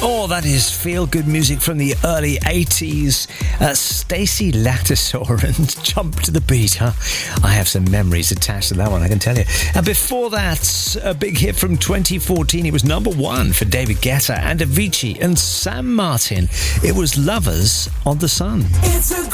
Oh, that is feel-good music from the early 80s. Stacey Lattisaw and Jump to the Beat, huh? I have some memories attached to that one, I can tell you. And before that, a big hit from 2014. It was number one for David Guetta and Avicii and Sam Martin. It was Lovers on the Sun.